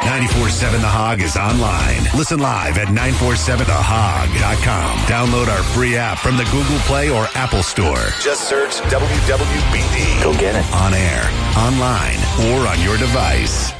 94.7 The Hog is online. Listen live at 947thehog.com. Download our free app from the Google Play or Apple Store. Just search WWBD. Go get it. On air, online, or on your device.